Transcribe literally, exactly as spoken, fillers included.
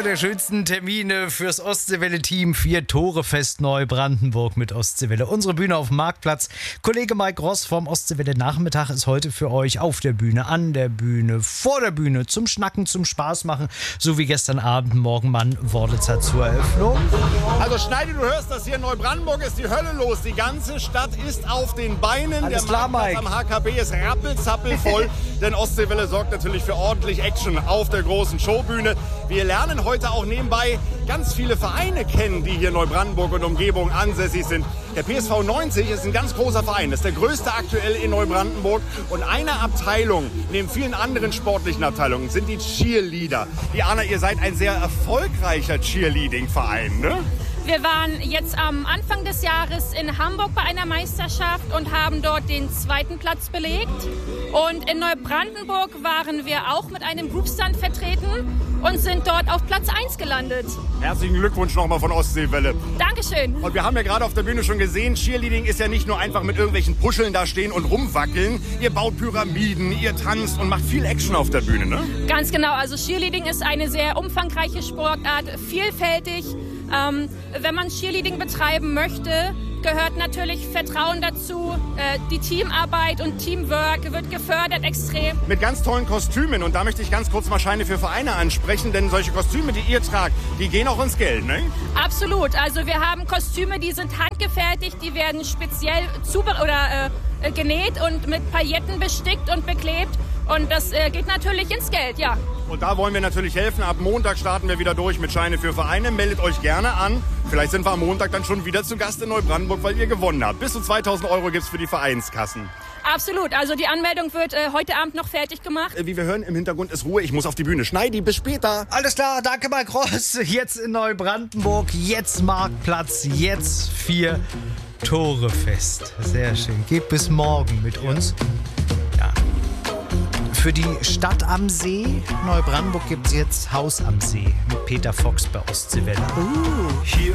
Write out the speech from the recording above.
Einer der schönsten Termine fürs Ostseewelle-Team. Vier Tore-Fest Neubrandenburg mit Ostseewelle. Unsere Bühne auf dem Marktplatz. Kollege Mike Ross vom Ostseewelle-Nachmittag ist heute für euch auf der Bühne, an der Bühne, vor der Bühne, zum Schnacken, zum Spaß machen. So wie gestern Abend Morgenmann Worditzer zur Eröffnung. Also Schneidi, du hörst das hier in Neubrandenburg, ist die Hölle los. Die ganze Stadt ist auf den Beinen. Alles der klar, Marktplatz Mike. am H K B ist rappelzappelvoll. Denn Ostseewelle sorgt natürlich für ordentlich Action auf der großen Showbühne. Wir lernen heute auch nebenbei ganz viele Vereine kennen, die hier in Neubrandenburg und Umgebung ansässig sind. Der P S V neunzig ist ein ganz großer Verein, das ist der größte aktuell in Neubrandenburg. Und eine Abteilung, neben vielen anderen sportlichen Abteilungen, sind die Cheerleader. Diana, ihr seid ein sehr erfolgreicher Cheerleading-Verein, ne? Wir waren jetzt am Anfang des Jahres in Hamburg bei einer Meisterschaft und haben dort den zweiten Platz belegt. Und in Neubrandenburg waren wir auch mit einem Groupstand vertreten und sind dort auf Platz eins gelandet. Herzlichen Glückwunsch nochmal von Ostseewelle. Dankeschön. Und wir haben ja gerade auf der Bühne schon gesehen, Cheerleading ist ja nicht nur einfach mit irgendwelchen Puscheln da stehen und rumwackeln. Ihr baut Pyramiden, ihr tanzt und macht viel Action auf der Bühne, ne? Ganz genau, also Cheerleading ist eine sehr umfangreiche Sportart, vielfältig. Ähm, wenn man Cheerleading betreiben möchte, gehört natürlich Vertrauen dazu. Äh, die Teamarbeit und Teamwork wird gefördert extrem. Mit ganz tollen Kostümen. Und da möchte ich ganz kurz mal Scheine für Vereine ansprechen, denn solche Kostüme, die ihr tragt, die gehen auch ins Geld, ne? Absolut. Also wir haben Kostüme, die sind handgefertigt, die werden speziell zube- oder äh, genäht und mit Pailletten bestickt und beklebt. Und das äh, geht natürlich ins Geld, ja. Und da wollen wir natürlich helfen. Ab Montag starten wir wieder durch mit Scheine für Vereine. Meldet euch gerne an. Vielleicht sind wir am Montag dann schon wieder zu Gast in Neubrandenburg, weil ihr gewonnen habt. Bis zu zweitausend Euro gibt's für die Vereinskassen. Absolut. Also die Anmeldung wird äh, heute Abend noch fertig gemacht. Wie wir hören, im Hintergrund ist Ruhe. Ich muss auf die Bühne. Schneidi, bis später. Alles klar, danke Mike Ross. Jetzt in Neubrandenburg, jetzt Marktplatz, jetzt vier Tore-Fest. Sehr schön. Geht bis morgen mit uns. Ja. Für die Stadt am See, Neubrandenburg, gibt es jetzt Haus am See mit Peter Fox bei Ostseewelle. Uh.